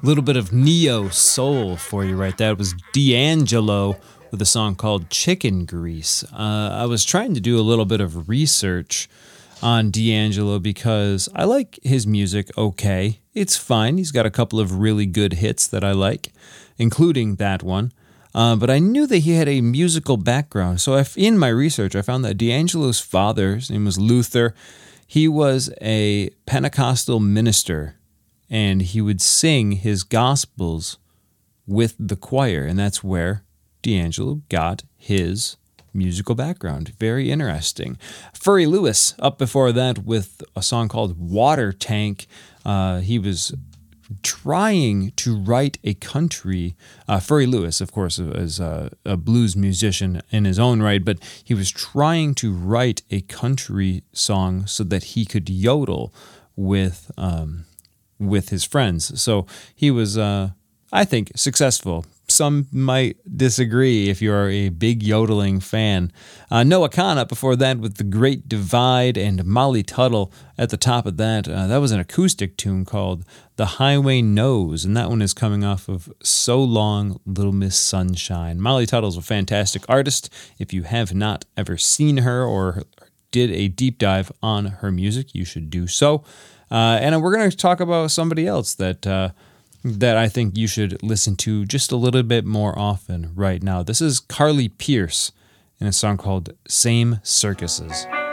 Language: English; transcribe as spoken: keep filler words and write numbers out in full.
A little bit of neo soul for you right there. It was D'Angelo with a song called Chicken Grease. Uh, I was trying to do a little bit of research on D'Angelo because I like his music okay. It's fine. He's got a couple of really good hits that I like, including that one. Uh, but I knew that he had a musical background. So if, in my research, I found that D'Angelo's father, his name was Luther, he was a Pentecostal minister, and he would sing his gospels with the choir, and that's where D'Angelo got his musical background. Very interesting. Furry Lewis, up before that with a song called Water Tank. Uh, he was trying to write a country. Uh, Furry Lewis, of course, is a, a blues musician in his own right, but he was trying to write a country song so that he could yodel with um, with his friends. So he was, uh, I think, successful. Some might disagree if you are a big yodeling fan. Uh, Noah Kahn up before that with The Great Divide, and Molly Tuttle at the top of that. Uh, that was an acoustic tune called The Highway Knows, and that one is coming off of So Long, Little Miss Sunshine. Molly Tuttle's a fantastic artist. If you have not ever seen her or did a deep dive on her music, you should do so. Uh, and we're going to talk about somebody else that uh, that I think you should listen to just a little bit more often right now. This is Carly Pearce in a song called Same Circuses.